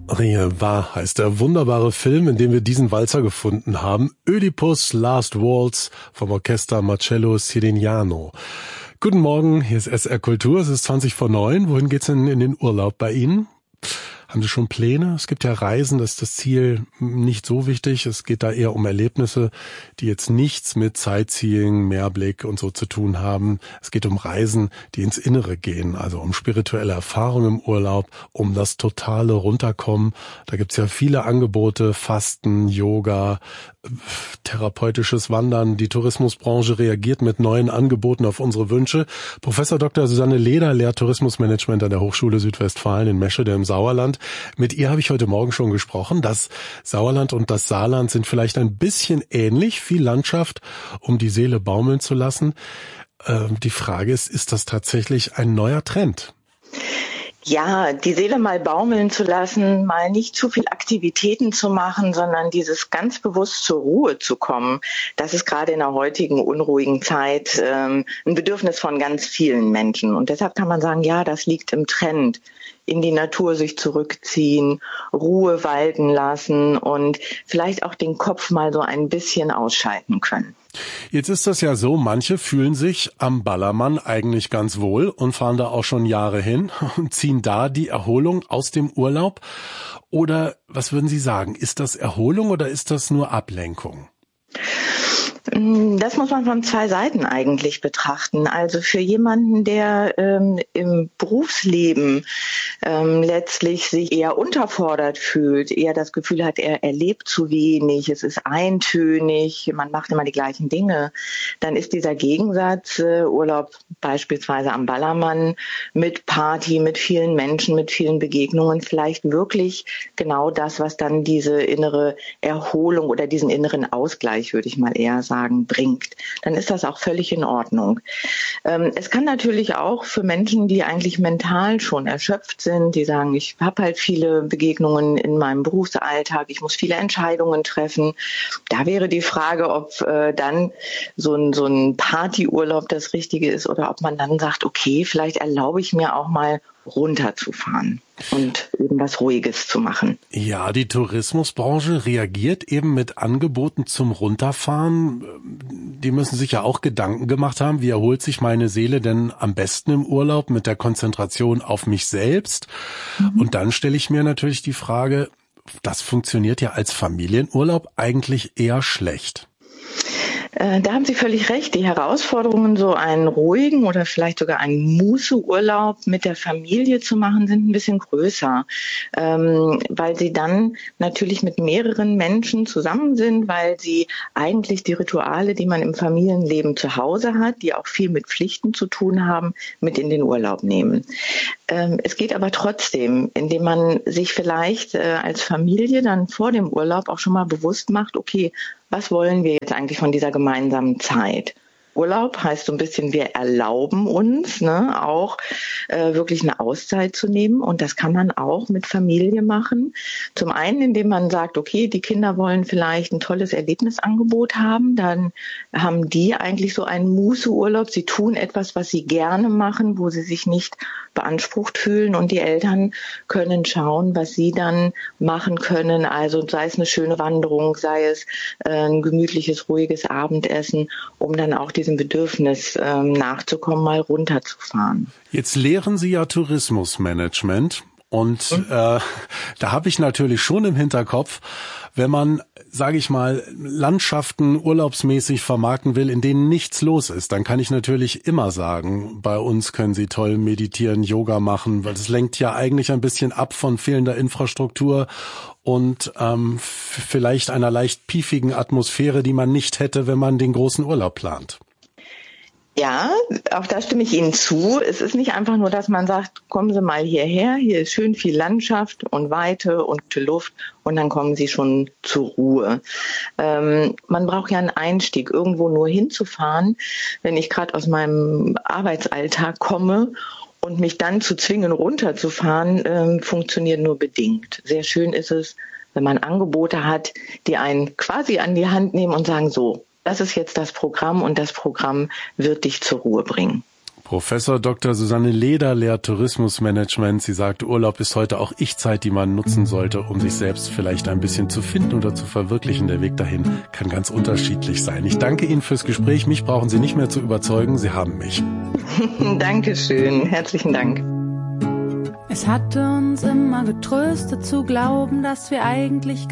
Rievar heißt der wunderbare Film, in dem wir diesen Walzer gefunden haben. Ödipus Last Waltz vom Orchester Marcello Sirignano. Guten Morgen, hier ist SR Kultur, es ist 20:09. Wohin geht's denn in den Urlaub bei Ihnen? Haben Sie schon Pläne? Es gibt ja Reisen, das ist das Ziel nicht so wichtig. Es geht da eher um Erlebnisse, die jetzt nichts mit Sightseeing, Meerblick und so zu tun haben. Es geht um Reisen, die ins Innere gehen, also um spirituelle Erfahrungen im Urlaub, um das totale Runterkommen. Da gibt's ja viele Angebote, Fasten, Yoga, therapeutisches Wandern. Die Tourismusbranche reagiert mit neuen Angeboten auf unsere Wünsche. Professor Dr. Susanne Leder lehrt Tourismusmanagement an der Hochschule Südwestfalen in Meschede im Sauerland. Mit ihr habe ich heute Morgen schon gesprochen. Das Sauerland und das Saarland sind vielleicht ein bisschen ähnlich, viel Landschaft, um die Seele baumeln zu lassen. Die Frage ist das tatsächlich ein neuer Trend? Ja, die Seele mal baumeln zu lassen, mal nicht zu viel Aktivitäten zu machen, sondern dieses ganz bewusst zur Ruhe zu kommen, das ist gerade in der heutigen unruhigen Zeit ein Bedürfnis von ganz vielen Menschen. Und deshalb kann man sagen, ja, das liegt im Trend. In die Natur sich zurückziehen, Ruhe walten lassen und vielleicht auch den Kopf mal so ein bisschen ausschalten können. Jetzt ist das ja so, manche fühlen sich am Ballermann eigentlich ganz wohl und fahren da auch schon Jahre hin und ziehen da die Erholung aus dem Urlaub. Oder was würden Sie sagen, ist das Erholung oder ist das nur Ablenkung? Das muss man von zwei Seiten eigentlich betrachten. Also für jemanden, der im Berufsleben letztlich sich eher unterfordert fühlt, eher das Gefühl hat, er erlebt zu wenig, es ist eintönig, man macht immer die gleichen Dinge, dann ist dieser Gegensatz Urlaub beispielsweise am Ballermann mit Party, mit vielen Menschen, mit vielen Begegnungen vielleicht wirklich genau das, was dann diese innere Erholung oder diesen inneren Ausgleich, würde ich mal eher sagen, bringt. Dann ist das auch völlig in Ordnung. Es kann natürlich auch für Menschen, die eigentlich mental schon erschöpft sind, die sagen, ich habe halt viele Begegnungen in meinem Berufsalltag, ich muss viele Entscheidungen treffen. Da wäre die Frage, ob dann so ein Partyurlaub das Richtige ist oder ob man dann sagt, okay, vielleicht erlaube ich mir auch mal runterzufahren und eben was Ruhiges zu machen. Ja, die Tourismusbranche reagiert eben mit Angeboten zum Runterfahren. Die müssen sich ja auch Gedanken gemacht haben, wie erholt sich meine Seele denn am besten im Urlaub mit der Konzentration auf mich selbst? Und dann stelle ich mir natürlich die Frage, das funktioniert ja als Familienurlaub eigentlich eher schlecht. Da haben Sie völlig recht. Die Herausforderungen, so einen ruhigen oder vielleicht sogar einen Mußeurlaub mit der Familie zu machen, sind ein bisschen größer, weil Sie dann natürlich mit mehreren Menschen zusammen sind, weil Sie eigentlich die Rituale, die man im Familienleben zu Hause hat, die auch viel mit Pflichten zu tun haben, mit in den Urlaub nehmen. Es geht aber trotzdem, indem man sich vielleicht als Familie dann vor dem Urlaub auch schon mal bewusst macht, okay, was wollen wir jetzt eigentlich von dieser gemeinsamen Zeit? Urlaub heißt so ein bisschen, wir erlauben uns, auch wirklich eine Auszeit zu nehmen. Und das kann man auch mit Familie machen. Zum einen, indem man sagt, okay, die Kinder wollen vielleicht ein tolles Erlebnisangebot haben. Dann haben die eigentlich so einen Mußeurlaub. Sie tun etwas, was sie gerne machen, wo sie sich nicht beansprucht fühlen. Und die Eltern können schauen, was sie dann machen können. Also sei es eine schöne Wanderung, sei es ein gemütliches, ruhiges Abendessen, um dann auch diesem Bedürfnis nachzukommen, mal runterzufahren. Jetzt lehren Sie ja Tourismusmanagement und da habe ich natürlich schon im Hinterkopf, wenn man, sage ich mal, Landschaften urlaubsmäßig vermarkten will, in denen nichts los ist, dann kann ich natürlich immer sagen, bei uns können Sie toll meditieren, Yoga machen, weil das lenkt ja eigentlich ein bisschen ab von fehlender Infrastruktur und vielleicht einer leicht piefigen Atmosphäre, die man nicht hätte, wenn man den großen Urlaub plant. Ja, auch da stimme ich Ihnen zu. Es ist nicht einfach nur, dass man sagt, kommen Sie mal hierher, hier ist schön viel Landschaft und Weite und gute Luft und dann kommen Sie schon zur Ruhe. Man braucht ja einen Einstieg, irgendwo nur hinzufahren. Wenn ich gerade aus meinem Arbeitsalltag komme und mich dann zu zwingen, runterzufahren, funktioniert nur bedingt. Sehr schön ist es, wenn man Angebote hat, die einen quasi an die Hand nehmen und sagen, so, das ist jetzt das Programm und das Programm wird dich zur Ruhe bringen. Professor Dr. Susanne Leder lehrt Tourismusmanagement. Sie sagt, Urlaub ist heute auch Ich-Zeit, die man nutzen sollte, um sich selbst vielleicht ein bisschen zu finden oder zu verwirklichen. Der Weg dahin kann ganz unterschiedlich sein. Ich danke Ihnen fürs Gespräch. Mich brauchen Sie nicht mehr zu überzeugen. Sie haben mich. Dankeschön. Herzlichen Dank. Es hat uns immer getröstet zu glauben, dass wir eigentlich